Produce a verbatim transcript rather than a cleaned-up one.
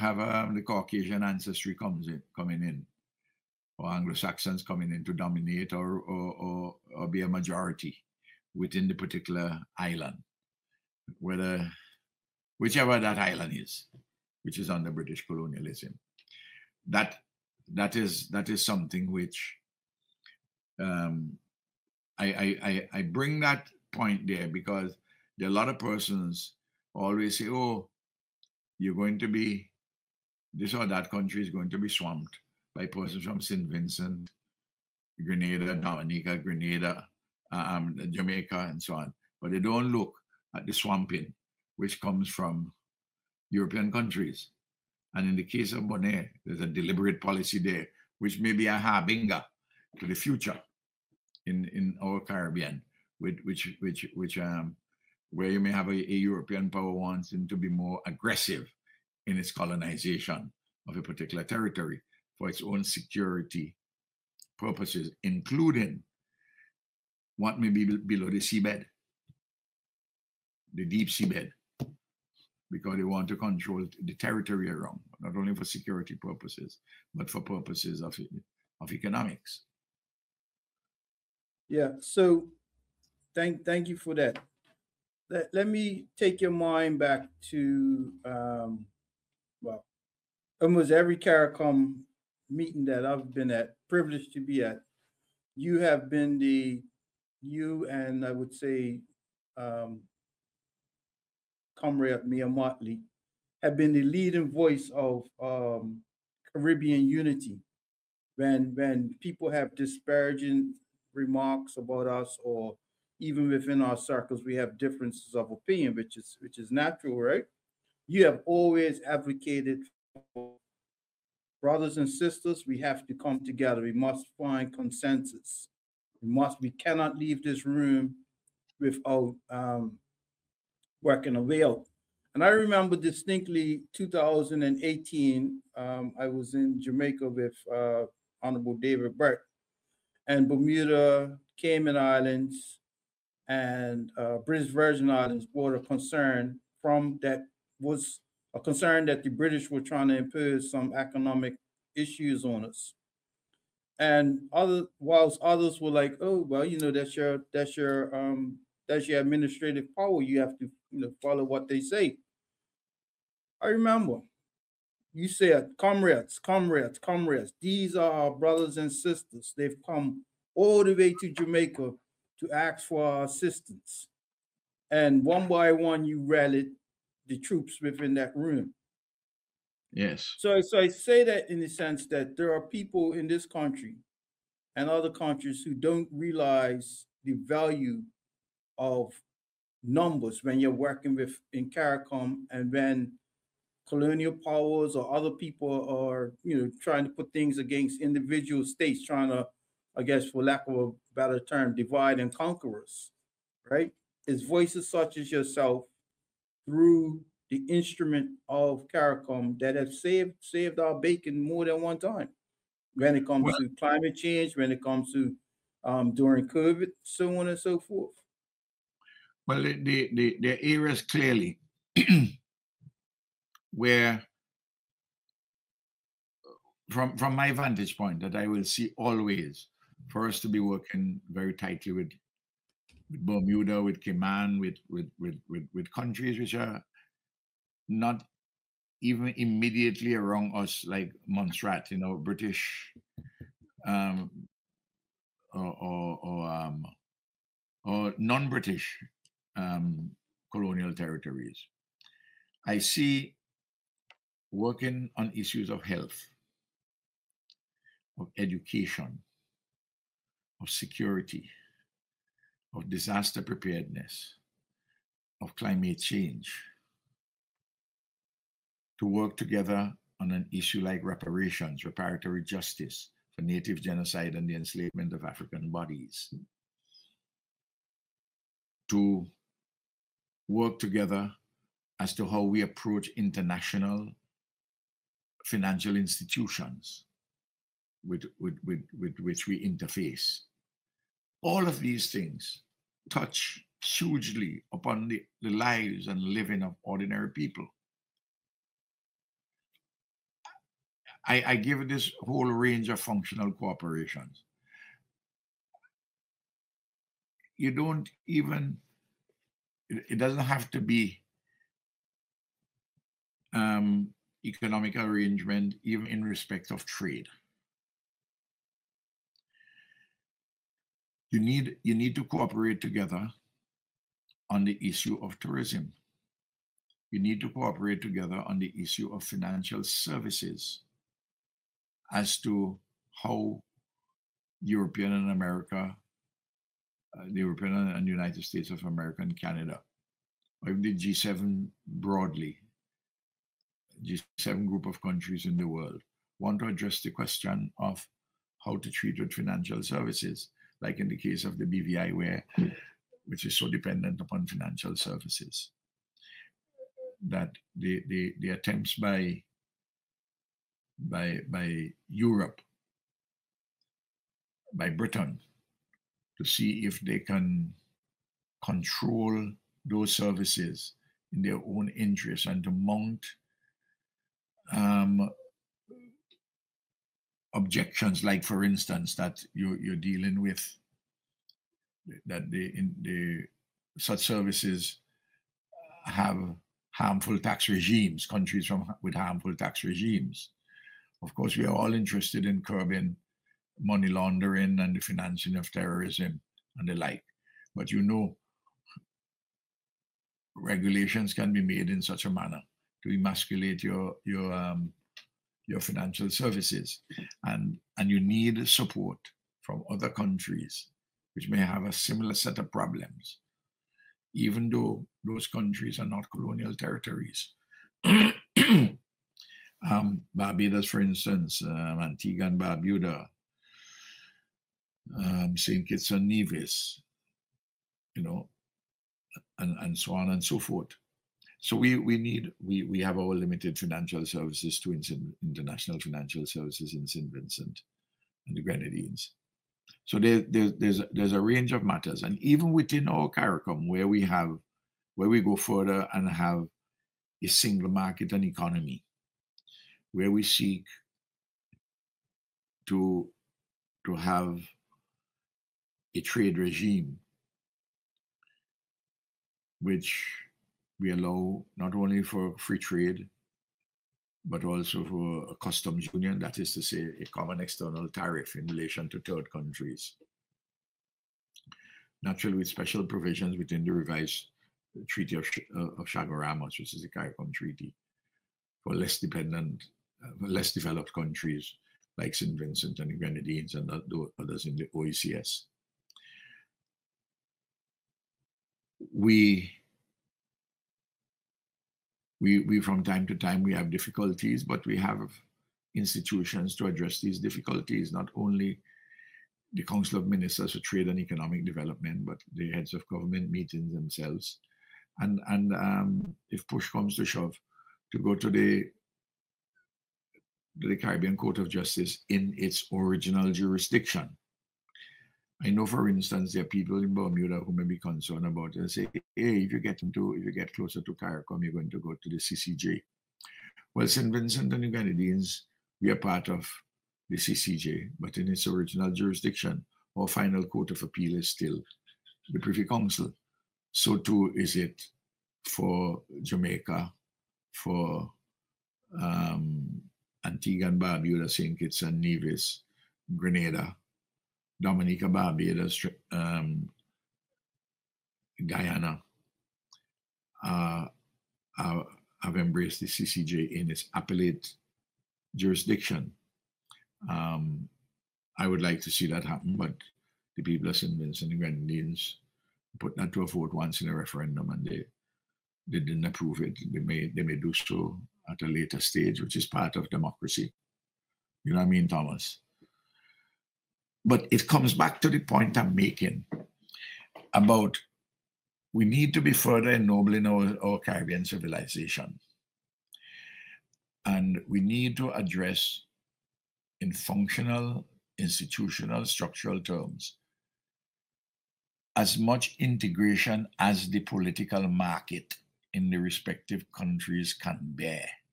have um, the Caucasian ancestry comes in, coming in, or Anglo-Saxons coming in to dominate or, or, or, or be a majority within the particular island, whether whichever that island is, which is under British colonialism. That that is that is something which um, I, I, I I bring that point there because there are a lot of persons always say, "Oh, you're going to be this or that country is going to be swamped by persons from Saint Vincent, Grenada, Dominica, Grenada, um, Jamaica, and so on." But they don't look at the swamping, which comes from European countries. And in the case of Bonaire, there's a deliberate policy there, which may be a harbinger to the future in, in our Caribbean, with, which which which um, where you may have a, a European power wanting to be more aggressive in its colonization of a particular territory for its own security purposes, including what may be below the seabed, the deep seabed, because they want to control the territory around, not only for security purposes, but for purposes of, of economics. Yeah. So thank thank you for that. Let, let me take your mind back to um, well, almost every CARICOM meeting that I've been at, privileged to be at. You have been the you and I would say um, Comrade Mia Motley have been the leading voice of um, Caribbean unity. When when people have disparaging remarks about us, or even within our circles, we have differences of opinion, which is which is natural, right? You have always advocated for brothers and sisters. We have to come together. We must find consensus. We must. We cannot leave this room without um, working a way out. And I remember distinctly two thousand eighteen, um, I was in Jamaica with uh, Honorable David Burke, and Bermuda, Cayman Islands, and uh, British Virgin Islands brought a concern from that was a concern that the British were trying to impose some economic issues on us. And other whilst others were like, oh well, you know, that's your that's your um that's your administrative power. You have to, you know, follow what they say. I remember you said, comrades, comrades, comrades, these are our brothers and sisters. They've come all the way to Jamaica to ask for our assistance. And one by one, you rallied the troops within that room. Yes. So, so I say that in the sense that there are people in this country and other countries who don't realize the value of numbers when you're working with in CARICOM, and when colonial powers or other people are, you know, trying to put things against individual states, trying to, I guess, for lack of a better term, divide and conquer us, right? It's voices such as yourself through the instrument of CARICOM that have saved saved our bacon more than one time when it comes Well, to climate change, when it comes to um, during COVID, so on and so forth. well, the, the, the, the areas clearly where, from, from my vantage point, that I will see always for us to be working very tightly with, with Bermuda, with Cayman, with, with, with, with, with countries which are not even immediately around us, like Montserrat, you know, British um, or, or, or, um, or non-British um, colonial territories. I see working on issues of health, of education, of security, of disaster preparedness, of climate change, to work together on an issue like reparations, reparatory justice for native genocide and the enslavement of African bodies, to work together as to how we approach international financial institutions with, with, with, with which we interface. All of these things touch hugely upon the, the lives and living of ordinary people. I, I give this whole range of functional cooperations. You don't even, it, it doesn't have to be um, economic arrangement, even in respect of trade. You need, you need to cooperate together on the issue of tourism. You need to cooperate together on the issue of financial services as to how European and America, uh, the European and United States of America and Canada, or even the G seven broadly, G seven group of countries in the world, want to address the question of how to treat with financial services, like in the case of the B V I, where, which is so dependent upon financial services, that the, the, the attempts by, by, by Europe, by Britain, to see if they can control those services in their own interest and to mount um, objections, like for instance, that you, you're dealing with, that the, in the such services have harmful tax regimes, countries from with harmful tax regimes. Of course, we are all interested in curbing money laundering and the financing of terrorism and the like. But you know, regulations can be made in such a manner to emasculate your your um, your financial services, and and you need support from other countries which may have a similar set of problems, even though those countries are not colonial territories. um, Barbados, for instance, um, Antigua and Barbuda, um, Saint Kitts and Nevis, you know, and, and so on and so forth. So we we need, we we have our limited financial services to international financial services in Saint Vincent and the Grenadines. So there, there, there's there's a range of matters, and even within our CARICOM, where we have where we go further and have a single market and economy, where we seek to to have a trade regime which we allow not only for free trade, but also for a customs union, that is to say, a common external tariff in relation to third countries. Naturally, with special provisions within the revised Treaty of, uh, of Chaguaramas, which is the CARICOM Treaty, for less dependent, uh, for less developed countries like Saint Vincent and the Grenadines and others in the O E C S. We We, we, from time to time, we have difficulties, but we have institutions to address these difficulties, not only the Council of Ministers for Trade and Economic Development, but the heads of government meetings themselves. And, and um, if push comes to shove, to go to the, to the Caribbean Court of Justice in its original jurisdiction. I know, for instance, there are people in Bermuda who may be concerned about it and say, hey, if you get into, if you get closer to CARICOM, you're going to go to the C C J. Well, Saint Vincent and the Grenadines, we are part of the C C J, but in its original jurisdiction, our final court of appeal is still the Privy Council. So too is it for Jamaica, for um, Antigua and Barbuda, Saint Kitts and Nevis, Grenada, Dominica, Barbados, um, Guyana, uh, uh, have embraced the C C J in its appellate jurisdiction. Um, I would like to see that happen, but the people of Saint Vincent and Grenadines put that to a vote once in a referendum, and they they didn't approve it. They may they may do so at a later stage, which is part of democracy. You know what I mean, Thomas? But it comes back to the point I'm making about we need to be further ennobling our, our Caribbean civilization. And we need to address in functional, institutional, structural terms as much integration as the political market in the respective countries can bear.